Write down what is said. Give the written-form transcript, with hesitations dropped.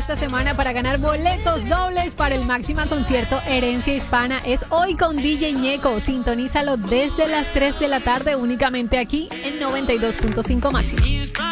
esta semana para ganar boletos dobles para el Máxima Concierto Herencia Hispana. Es hoy con DJ Ñeco. Sintonízalo desde las 3 de la tarde únicamente aquí en 92.5 Máxima.